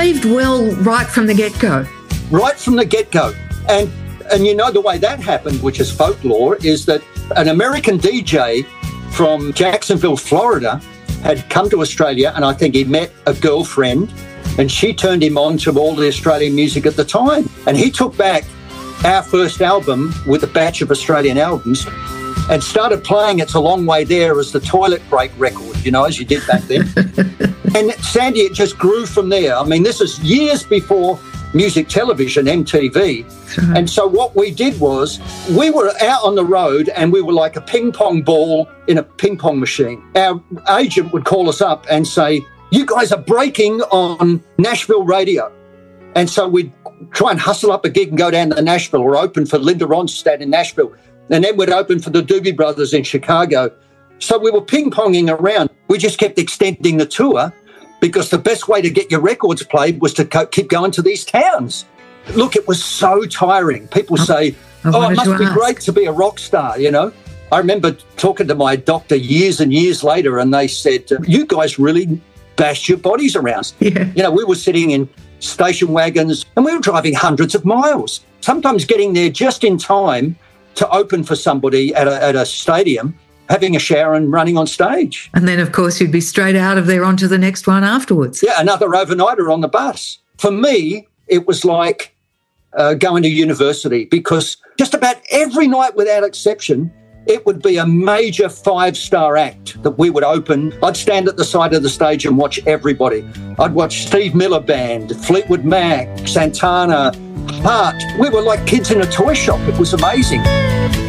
received well right from the get-go. Right from the get-go. And you know the way that happened, which is folklore, is that an American DJ from Jacksonville, Florida, had come to Australia, and I think he met a girlfriend, and she turned him on to all the Australian music at the time. And he took back our first album with a batch of Australian albums and started playing It's a Long Way There as the toilet break record, you know, as you did back then. And Sandy, it just grew from there. I mean, this is years before music television, MTV. Right. And so what we did was we were out on the road and we were like a ping pong ball in a ping pong machine. Our agent would call us up and say, you guys are breaking on Nashville radio. And so we'd try and hustle up a gig and go down to Nashville or open for Linda Ronstadt in Nashville. And then we'd open for the Doobie Brothers in Chicago. So we were ping-ponging around. We just kept extending the tour because the best way to get your records played was to keep going to these towns. Look, it was so tiring. People say, it must be great to be a rock star, you know. I remember talking to my doctor years and years later, and they said, you guys really bashed your bodies around. Yeah. You know, we were sitting in station wagons and we were driving hundreds of miles, sometimes getting there just in time to open for somebody at a stadium, having a shower and running on stage. And then, of course, you'd be straight out of there onto the next one afterwards. Yeah, another overnighter on the bus. For me, it was like going to university because just about every night without exception, it would be a major 5-star act that we would open. I'd stand at the side of the stage and watch everybody. I'd watch Steve Miller Band, Fleetwood Mac, Santana, Heart. We were like kids in a toy shop. It was amazing.